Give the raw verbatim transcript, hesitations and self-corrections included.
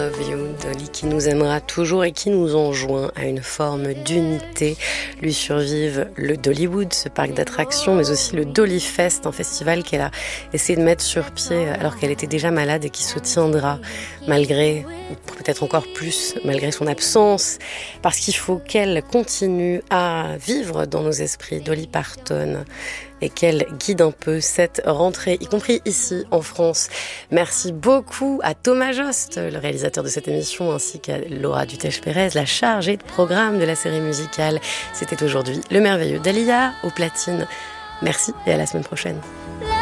Love You, Dolly qui nous aimera toujours et qui nous enjoint à une forme d'unité. Lui survivent le Dollywood, ce parc d'attractions, mais aussi le Dolly Fest, un festival qu'elle a essayé de mettre sur pied alors qu'elle était déjà malade et qui se tiendra malgré, ou peut-être encore plus, malgré son absence, parce qu'il faut qu'elle continue à vivre dans nos esprits, Dolly Parton, et qu'elle guide un peu cette rentrée, y compris ici en France. Merci beaucoup à Thomas Jost, le réalisateur de cette émission, ainsi qu'à Laura Dutèche-Pérez, la chargée de programme de la série musicale. C'était aujourd'hui le merveilleux Dahlia au platine. Merci et à la semaine prochaine.